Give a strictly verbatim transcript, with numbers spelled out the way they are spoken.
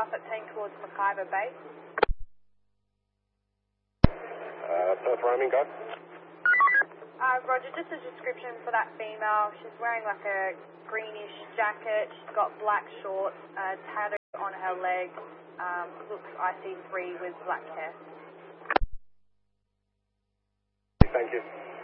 Alpha thirteen towards McIver Base. Uh, Perth roaming, go. Uh, Roger, just a description for that female. She's wearing like a greenish jacket. She's got black shorts, uh, tattoo on her leg. Um, looks I C three with black hair. Thank you.